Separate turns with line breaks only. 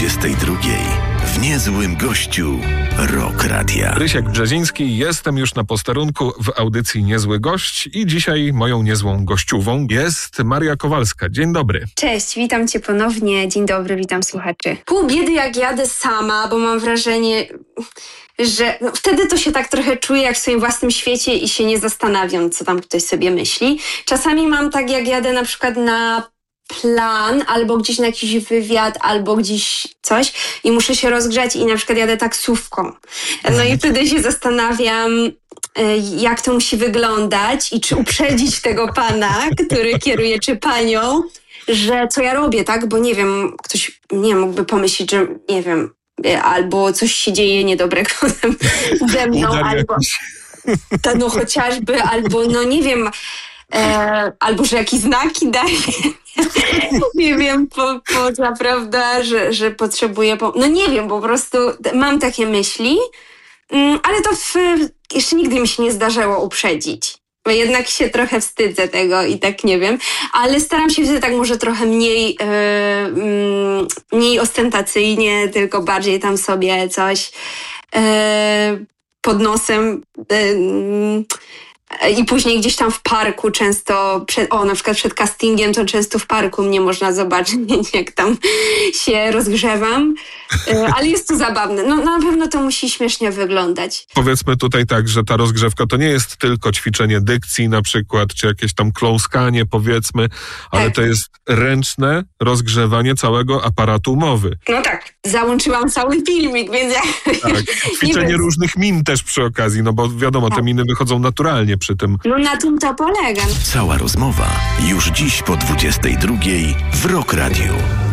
22. W niezłym gościu Rock Radia.
Rysiek Brzeziński, jestem już na posterunku w audycji Niezły Gość i dzisiaj moją niezłą gościową jest Maria Kowalska. Dzień dobry.
Cześć, witam Cię ponownie. Dzień dobry, witam słuchaczy. Pół biedy jak jadę sama, bo mam wrażenie, że wtedy to się tak trochę czuję jak w swoim własnym świecie i się nie zastanawiam, co tam ktoś sobie myśli. Czasami mam tak, jak jadę na przykład na plan, albo gdzieś na jakiś wywiad, albo gdzieś coś i muszę się rozgrzać i na przykład jadę taksówką. No i wtedy się zastanawiam, jak to musi wyglądać i czy uprzedzić tego pana, który kieruje, czy panią, że co ja robię, tak? Bo nie wiem, ktoś mógłby pomyśleć, że nie wiem, albo coś się dzieje niedobrego ze mną, albo no chociażby, albo no nie wiem, albo że jakieś znaki daje. Nie wiem, poza, prawda, że potrzebuję... No nie wiem, po prostu mam takie myśli, ale to jeszcze nigdy mi się nie zdarzyło uprzedzić. Bo jednak się trochę wstydzę tego i tak nie wiem, ale staram się wtedy tak może trochę mniej ostentacyjnie, tylko bardziej tam sobie coś pod nosem... I później gdzieś tam w parku często, na przykład przed castingiem, to często w parku mnie można zobaczyć, jak tam się rozgrzewam. Ale jest to zabawne. No na pewno to musi śmiesznie wyglądać.
Powiedzmy tutaj tak, że ta rozgrzewka to nie jest tylko ćwiczenie dykcji na przykład, czy jakieś tam kląskanie powiedzmy, ale to jest ręczne rozgrzewanie całego aparatu mowy.
No tak, załączyłam cały filmik, więc
tak, ćwiczenie różnych min też przy okazji, no bo wiadomo, te miny wychodzą naturalnie przy tym.
No na tym to polega.
Cała rozmowa już dziś po 22 w Rock Radiu.